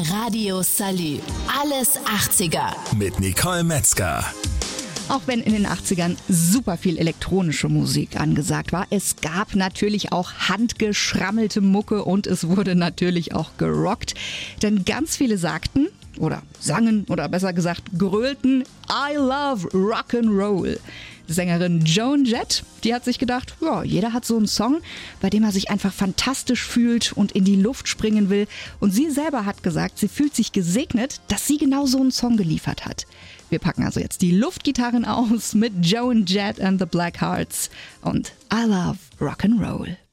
Radio Salü. Alles 80er. Mit Nicole Metzger. Auch wenn in den 80ern super viel elektronische Musik angesagt war, es gab natürlich auch handgeschrammelte Mucke und es wurde natürlich auch gerockt. Denn ganz viele sagten oder sangen oder besser gesagt grölten I love Rock'n'Roll. Sängerin Joan Jett, die hat sich gedacht, ja, jeder hat so einen Song, bei dem er sich einfach fantastisch fühlt und in die Luft springen will. Und sie selber hat gesagt, sie fühlt sich gesegnet, dass sie genau so einen Song geliefert hat. Wir packen also jetzt die Luftgitarren aus mit Joan Jett and the Blackhearts und I love Rock'n'Roll.